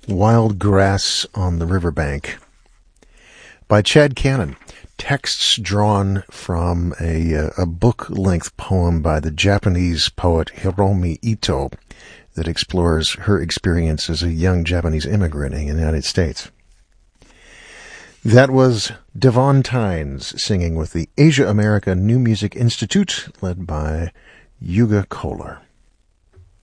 Wild Grass on the Riverbank by Chad Cannon. Texts drawn from a book-length poem by the Japanese poet Hiromi Ito that explores her experience as a young Japanese immigrant in the United States. That was Devon Tynes singing with the Asia America New Music Institute, led by Yuga Kolar.